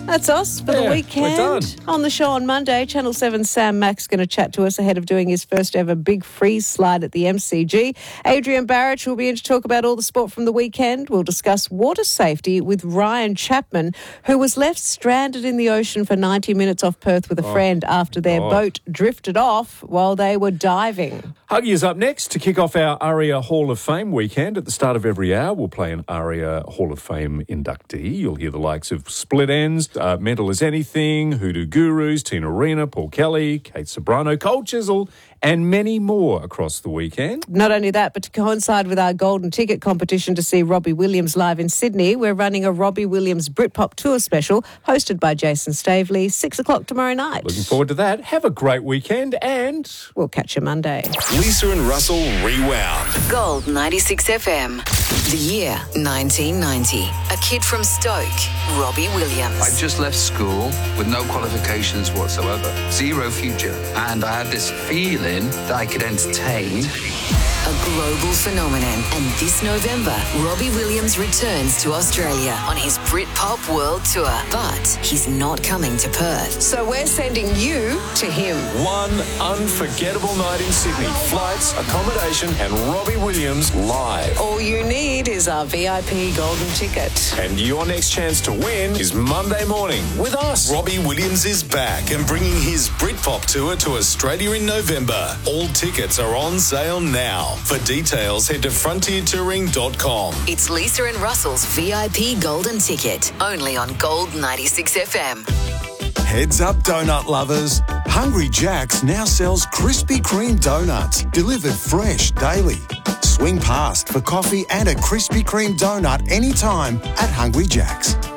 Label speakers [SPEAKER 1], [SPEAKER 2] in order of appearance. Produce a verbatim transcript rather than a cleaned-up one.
[SPEAKER 1] That's us for
[SPEAKER 2] Yeah,
[SPEAKER 1] the
[SPEAKER 2] we're
[SPEAKER 1] weekend.
[SPEAKER 2] done.
[SPEAKER 1] On the show on Monday, Channel seven's Sam Mack's going to chat to us ahead of doing his first ever big freeze slide at the M C G. Adrian Barrett will be in to talk about all the sport from the weekend. We'll discuss water safety with Ryan Chapman, who was left stranded in the ocean for ninety minutes off Perth with a friend after their
[SPEAKER 2] God.
[SPEAKER 1] boat drifted off while they were diving.
[SPEAKER 2] Huggy is up next to kick off our ARIA Hall of Fame weekend. At the start of every hour, we'll play an ARIA Hall of Fame inductee. You'll hear the likes of Split Ends, uh, Mental as Anything, Hoodoo Gurus, Tina Arena, Paul Kelly, Kate Sobrano, Cole Chisel, and many more across the weekend.
[SPEAKER 1] Not only that, but to coincide with our golden ticket competition to see Robbie Williams live in Sydney, we're running a Robbie Williams Britpop tour special hosted by Jason Stavely, six o'clock tomorrow night.
[SPEAKER 2] Looking forward to that. Have a great weekend and...
[SPEAKER 1] We'll catch you Monday.
[SPEAKER 3] Lisa and Russell Rewound.
[SPEAKER 4] Gold ninety-six F M. The year nineteen ninety. A kid from Stoke, Robbie Williams.
[SPEAKER 5] I just left school with no qualifications whatsoever, zero future, and I had this feeling that I could entertain.
[SPEAKER 4] A global phenomenon. And this November, Robbie Williams returns to Australia on his Britpop World Tour. But he's not coming to Perth. So we're sending you to him.
[SPEAKER 3] One unforgettable night in Sydney. Flights, accommodation, and Robbie Williams live.
[SPEAKER 1] All you need is our V I P golden ticket.
[SPEAKER 3] And your next chance to win is Monday morning with us. Robbie Williams is back and bringing his Britpop tour to Australia in November. All tickets are on sale now. For details, head to frontier touring dot com.
[SPEAKER 4] It's Lisa and Russell's V I P golden ticket. Only on Gold ninety-six F M.
[SPEAKER 6] Heads up, donut lovers. Hungry Jack's now sells Krispy Kreme donuts, delivered fresh daily. Swing past for coffee and a Krispy Kreme donut anytime at Hungry Jack's.